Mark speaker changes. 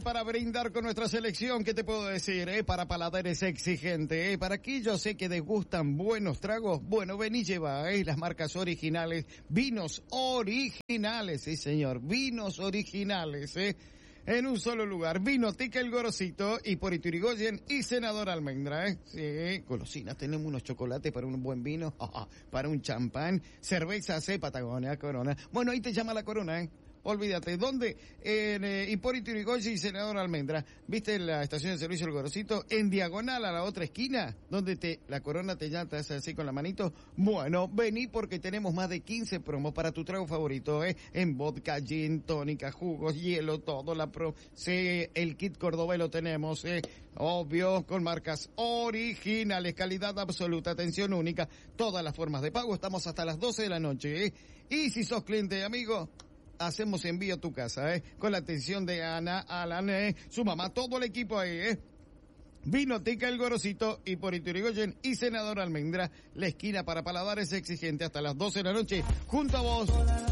Speaker 1: para brindar con nuestra selección. ¿Qué te puedo decir? Para paladares exigentes, para aquellos que degustan buenos tragos. Bueno, ven y lleva las marcas originales, vinos originales, sí señor, vinos originales, en un solo lugar. Vinoteca El Gorosito y por Iturrigoyen y Senador Almendra, Sí, golosinas, tenemos unos chocolates para un buen vino, para un champán, cerveza C, Patagonia, Corona. Bueno, ahí te llama la Corona, Olvídate. ¿Dónde? En Hipólito Yrigoyen y Senador Almendra. ¿Viste la estación de servicio El Gorosito? En diagonal a la otra esquina, donde la Corona te llama, te hace así con la manito. Bueno, vení porque tenemos más de 15 promos para tu trago favorito, en vodka, gin, tónica, jugos, hielo, todo el kit cordobés lo tenemos, obvio, con marcas originales, calidad absoluta, atención única, todas las formas de pago. Estamos hasta las 12 de la noche, Y si sos cliente, amigo, hacemos envío a tu casa, con la atención de Ana, Alan, su mamá, todo el equipo ahí, Vinoteca El Gorosito y por Iturrigoyen y Senador Almendra, la esquina para paladares exigentes hasta las 12 de la noche, junto a vos.